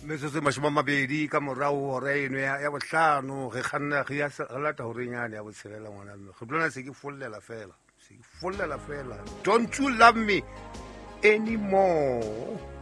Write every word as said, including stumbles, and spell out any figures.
metsotso e mashome a mabedi ka morao hora eno ya ya bohlano re kganna re ya re lata hore nyane ya botshelela ngwana mme re tlola se ke follela fela se ke follela fela. Don't you love me anymore?